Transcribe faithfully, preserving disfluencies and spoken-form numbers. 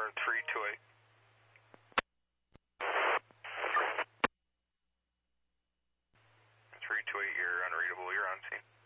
turn three two eight. three two eight, you're unreadable, you're on scene.